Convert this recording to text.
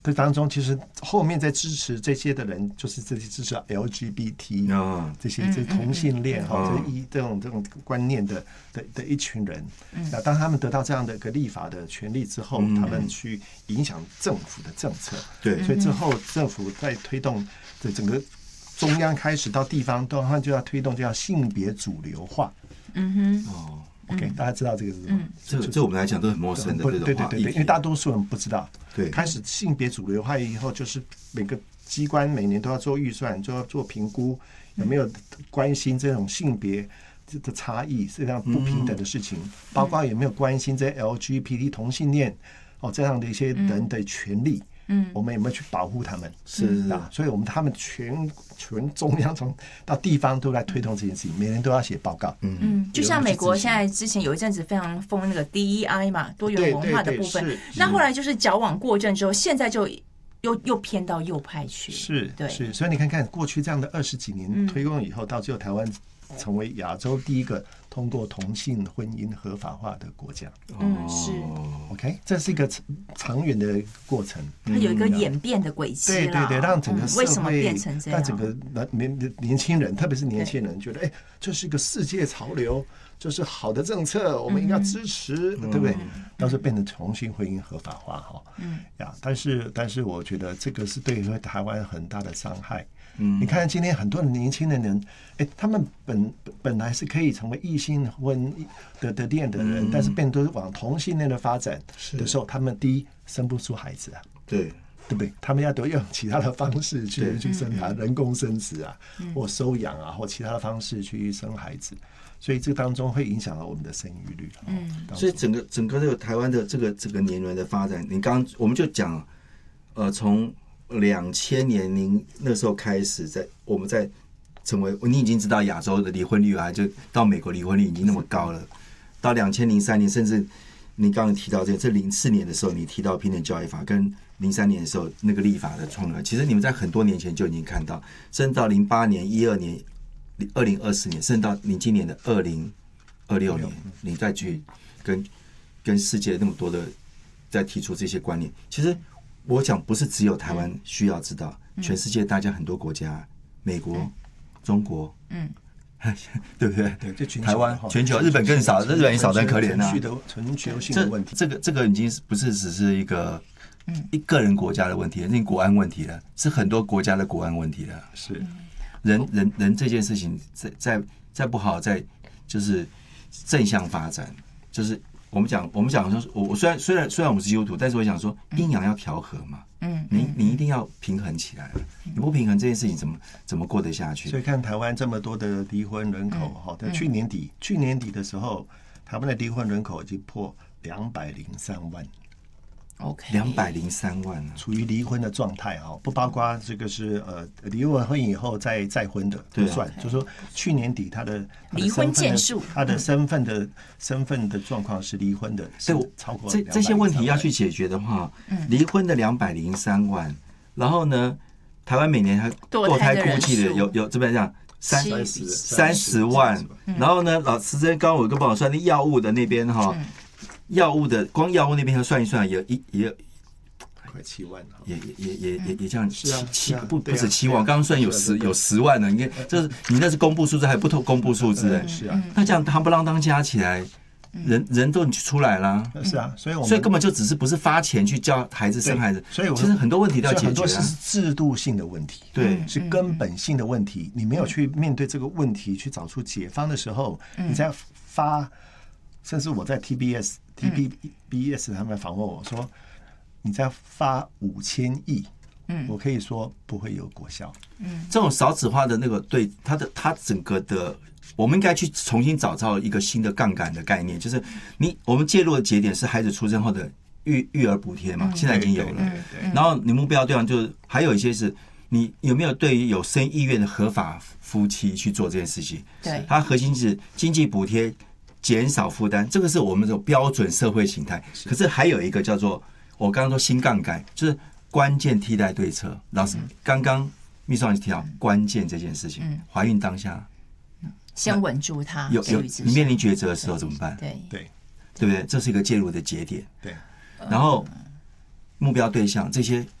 这当中，其实后面在支持这些的人，就是这些支持 LGBT 这些同性恋这种观念的一群人。那当他们得到这样的一个立法的权利之后，他们去影响政府的政策。 对， 所以之后政府在推动的整个中央开始到地方，他们就要推动叫性别主流化。OK， 大家知道这个是什么？ 这我们来讲都很陌生的这种话。 对，因为大多数人不知道。 对， 开始性别主流化以后，就是每个机关每年都要做预算，就要做评估，有没有关心这种性别的差异，这样不平等的事情，包括有没有关心这 LGBT 同性恋这样的一些人的权利。我们有没有去保护他们？ 是啊，所以他们全中央从到地方都来推动这件事情，每人都要写报告。 就像美国现在之前有一阵子非常疯那个 DEI 嘛，多元文化的部分。那后来就是矫枉过正之后，现在就又偏到右派去。 是，所以你看看过去这样的20几年推动以后，到最后台湾成为亚洲第一个通过同性婚姻合法化的国家。 是 OK， 这是一个长远的过程， 它有一个演变的轨迹啦。 对，让整个社会为什么变成这样？ 让整个年轻人，特别是年轻人，觉得这是一个世界潮流，就是好的政策，我们应该支持，对不对？到时候变成同性婚姻合法化但是我觉得这个是对台湾很大的伤害。你看今天很多年轻的人，他们本来是可以成为异性婚的恋的人，但是变都往同性恋的发展的时候，他们第一生不出孩子啊，对不对？他们都用其他的方式去生孩，人工生殖啊，或收养啊，或其他的方式去生孩子，所以这当中会影响到我们的生育率。 所以整个这个台湾的这个年轮的发展，我们就讲，从2000年您那时候开始，我们在成为你已经知道亚洲的离婚率就到美国离婚率已经那么高了，到2003年，甚至你刚刚提到这04年的时候，你提到平等教育法，跟03年的时候那个立法的创立，其实你们在很多年前就已经看到，甚至到08年、12年、2024年，甚至到你今年的2026年，你再去跟世界那么多的在提出这些观念，其实。我想不是只有台湾需要知道，全世界大家很多国家，美国、中国，对不对？ 对， 台湾、全球，日本更少，日本也少得可怜啊。 全球性的问题， 这个已经不是只是一个人国家的问题，是国安问题了，是很多国家的国安问题了。 是人这件事情，再不好，就是正向发展，就是。我们讲说，我虽然我们是基督徒，但是我想说，阴阳要调和嘛。你一定要平衡起来，你不平衡这件事情怎么过得下去？ 所以看台湾这么多的离婚人口，在去年底的时候，台湾的离婚人口已经破203万。 OK， 203万处于离婚的状态不包括这个是离完婚以后再婚的不算，就是说去年底他的离婚件数， 他的身份的状况是离婚的，是超过这些问题要去解决的话，离婚的203万，然后呢，台湾每年还堕胎哭泣的有这边讲30万，然后呢，老师刚刚我跟帮我算那药物的那边药物的光药物那边要算一算，也快7万了， 也这样不止7万， 啊、 刚刚算有10万了。你看，这是你那是公布数字，还不透公布数字是啊。 那这样夯不啷当加起来，人都出来了。 是啊，所以根本就不是发钱去教孩子生孩子， 所以其实很多问题都要解决。 很多是制度性的问题， 对， 是根本性的问题。你没有去面对这个问题，去找出解方的时候，你在发。甚至我在 TBS 他们访问我说，你再发5000亿，我可以说不会有果效。 这种少子化的那个对它整个的，我们应该去重新找到一个新的杠杆的概念，就是我们介入的节点是孩子出生后的育儿补贴嘛，现在已经有了。然后你目标对象就是还有一些是你有没有对于有生意愿的合法夫妻去做这件事情？ 对， 它核心是经济补贴。减少负担，这个是我们这种标准社会形态。可是还有一个叫做我刚刚说新杠杆，就是关键替代对策。老师刚刚秘书长提到关键这件事情，怀孕当下先稳住它， 你面临抉择的时候怎么办？ 对不对？这是一个介入的节点。 对， 然后目标对象这些